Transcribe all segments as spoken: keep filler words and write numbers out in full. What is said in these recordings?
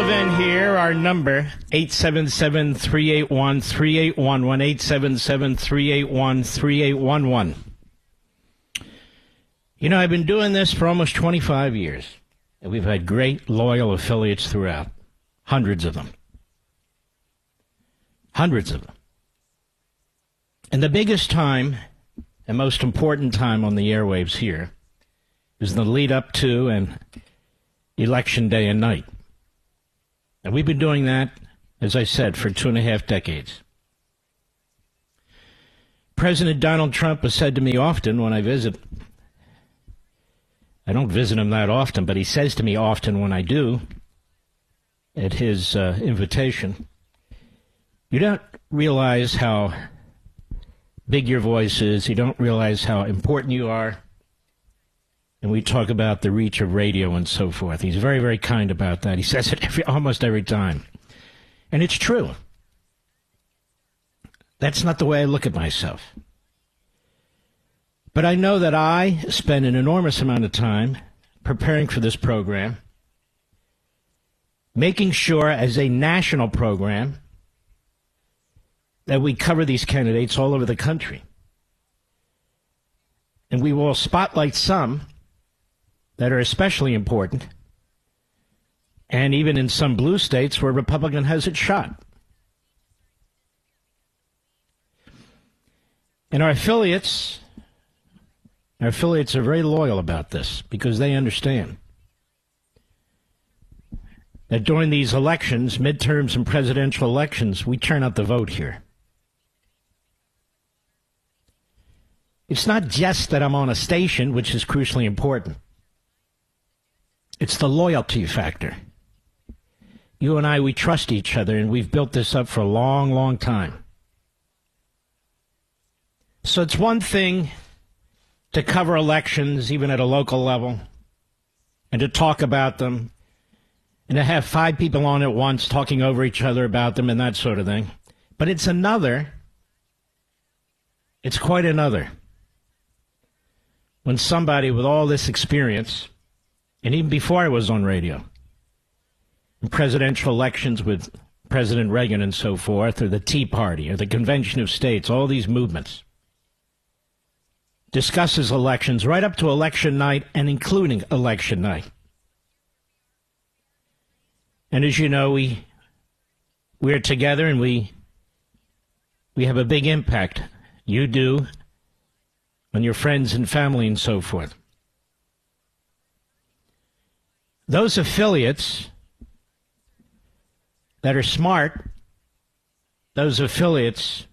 Levin here. Our number, eight seven seven, three eight one, three eight one one, eight seven seven, three eight one, three eight one one. You know, I've been doing this for almost twenty-five years, and we've had great, loyal affiliates throughout. Hundreds of them. Hundreds of them. And the biggest time and most important time on the airwaves here is the lead up to and election day and night. And we've been doing that, as I said, for two and a half decades. President Donald Trump has said to me often when I visit, I don't visit him that often, but he says to me often when I do, at his uh, invitation, you don't realize how big your voice is, you don't realize how important you are. And we talk about the reach of radio and so forth. He's very, very kind about that. He says it every, almost every time. And it's true. That's not the way I look at myself. But I know that I spend an enormous amount of time preparing for this program, making sure as a national program that we cover these candidates all over the country. And we will spotlight some that are especially important, and even in some blue states where Republican has its shot. And our affiliates, our affiliates are very loyal about this because they understand that during these elections, midterms and presidential elections, we turn out the vote here. It's not just that I'm on a station, which is crucially important. It's the loyalty factor. You and I, we trust each other, and we've built this up for a long, long time. So it's one thing to cover elections, even at a local level, and to talk about them, and to have five people on at once talking over each other about them and that sort of thing. But it's another, it's quite another, when somebody with all this experience, and even before I was on radio, in presidential elections with President Reagan and so forth, or the Tea Party, or the Convention of States, all these movements, discusses elections right up to election night and including election night. And as you know, we, we're together and we, we have a big impact. You do, on your friends and family and so forth. Those affiliates that are smart, those affiliates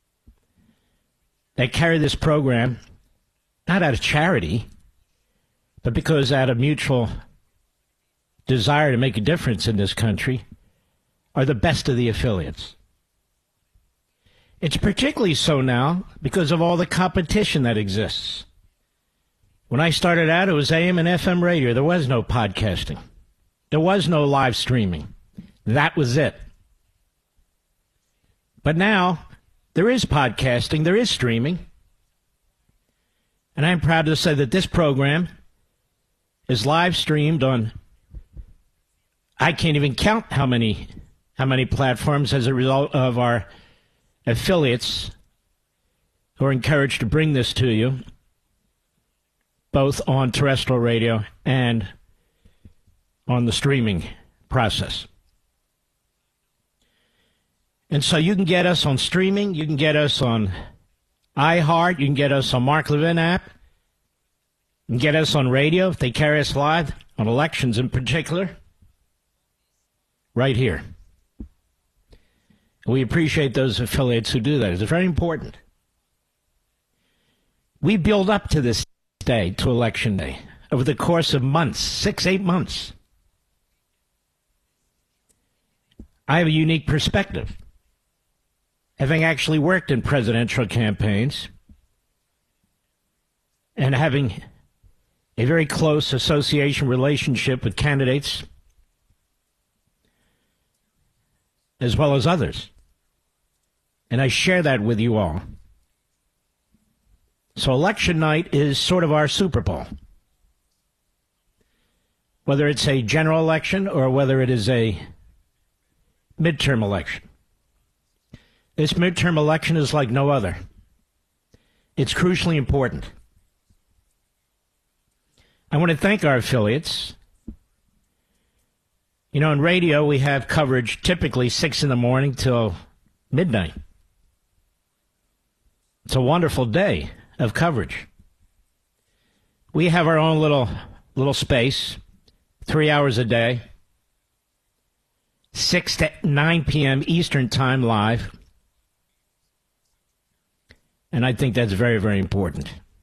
that carry this program, not out of charity, but because out of mutual desire to make a difference in this country, are the best of the affiliates. It's particularly so now because of all the competition that exists. When I started out, it was A M and F M radio. There was no podcasting. There was no live streaming. That was it. But now, there is podcasting, there is streaming. And I'm proud to say that this program is live streamed on, I can't even count how many, how many platforms as a result of our affiliates who are encouraged to bring this to you, both on terrestrial radio and on the streaming process. And so you can get us on streaming, you can get us on iHeart, you can get us on Mark Levin app, you can get us on radio if they carry us live, on elections in particular, right here. We appreciate those affiliates who do that. It's very important. We build up to this day, to Election Day, over the course of months, six, eight months. I have a unique perspective, having actually worked in presidential campaigns and having a very close association relationship with candidates as well as others. And I share that with you all. So election night is sort of our Super Bowl. Whether it's a general election or whether it is a midterm election. This midterm election is like no other. It's crucially important. I want to thank our affiliates. You know, in radio, we have coverage typically six in the morning till midnight. It's a wonderful day of coverage. We have our own little little space, three hours a day, six to nine p.m. Eastern Time live. And I think that's very, very important.